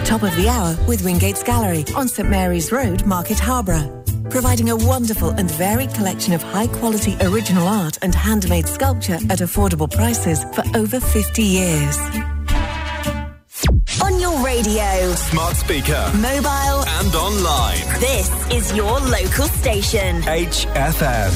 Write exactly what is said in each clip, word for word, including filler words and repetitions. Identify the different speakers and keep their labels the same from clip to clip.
Speaker 1: Top of the hour with Wingates Gallery on St Mary's Road, Market Harborough. Providing a wonderful and varied collection of high-quality original art and handmade sculpture at affordable prices for over fifty years. On your radio,
Speaker 2: smart speaker,
Speaker 1: mobile
Speaker 2: and online.
Speaker 1: This is your local station.
Speaker 2: H F M.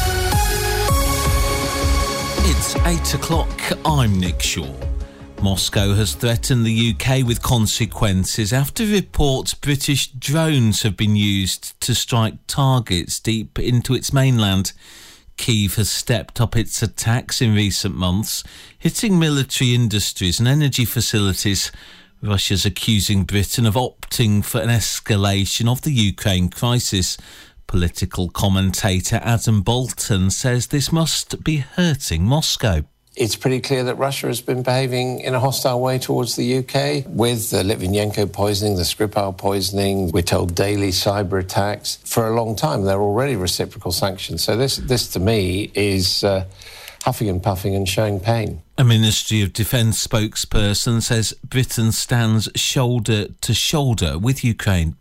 Speaker 3: It's eight o'clock. I'm Nick Shaw. Moscow has threatened the U K with consequences after reports British drones have been used to strike targets deep into its mainland. Kyiv has stepped up its attacks in recent months, hitting military industries and energy facilities. Russia's accusing Britain of opting for an escalation of the Ukraine crisis. Political commentator Adam Bolton says this must be hurting Moscow.
Speaker 4: It's pretty clear that Russia has been behaving in a hostile way towards the U K with the Litvinenko poisoning, the Skripal poisoning. We're told daily cyber attacks for a long time. They're already reciprocal sanctions. So this, this to me, is uh, huffing and puffing and showing pain.
Speaker 3: A Ministry of Defence spokesperson says Britain stands shoulder to shoulder with Ukraine.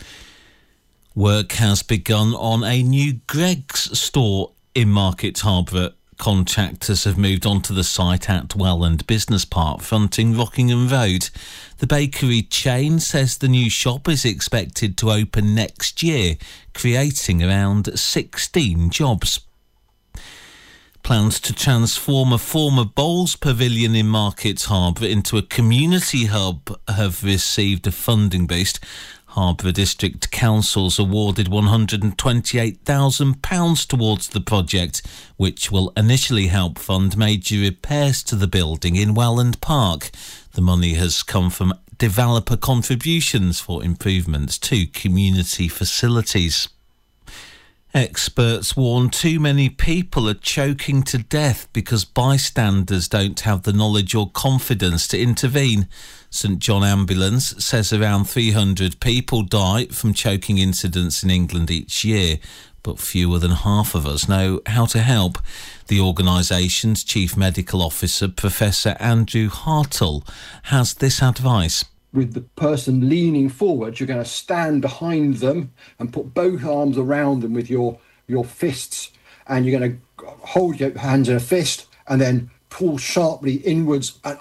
Speaker 3: Work has begun on a new Greggs store in Market Harborough. Contractors have moved onto the site at Welland Business Park, fronting Rockingham Road. The bakery chain says the new shop is expected to open next year, creating around sixteen jobs. Plans to transform a former bowls pavilion in Market Harborough into a community hub have received a funding boost. Harborough District Council's awarded one hundred twenty-eight thousand pounds towards the project, which will initially help fund major repairs to the building in Welland Park. The money has come from developer contributions for improvements to community facilities. Experts warn too many people are choking to death because bystanders don't have the knowledge or confidence to intervene. St John Ambulance says around three hundred people die from choking incidents in England each year, but fewer than half of us know how to help. The organisation's Chief Medical Officer, Professor Andrew Hartle, has this advice.
Speaker 5: With the person leaning forward, you're going to stand behind them and put both arms around them with your, your fists, and you're going to hold your hands in a fist and then pull sharply inwards and